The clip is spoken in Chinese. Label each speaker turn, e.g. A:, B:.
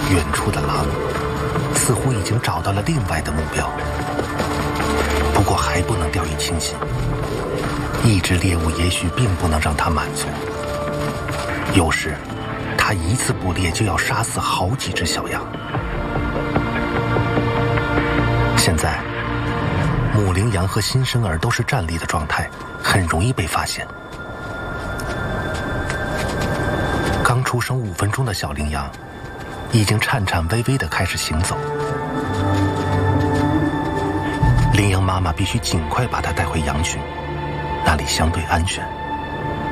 A: 远处的狼似乎已经找到了另外的目标，不过还不能掉以轻心。一只猎物也许并不能让它满足，有时它一次捕猎就要杀死好几只小羊。现在母羚羊和新生儿都是站立的状态，很容易被发现。刚出生5分钟的小羚羊已经颤颤巍巍地开始行走，羚羊妈妈必须尽快把它带回羊群，那里相对安全。